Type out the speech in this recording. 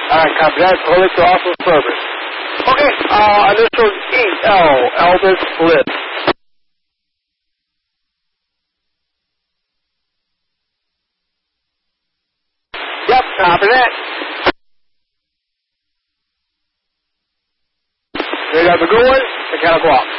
Alright, copy that. Police to Austin service. Okay, initials E.L. Elvis Bliss. Yep, copy that. You have a good one. I gotta go off.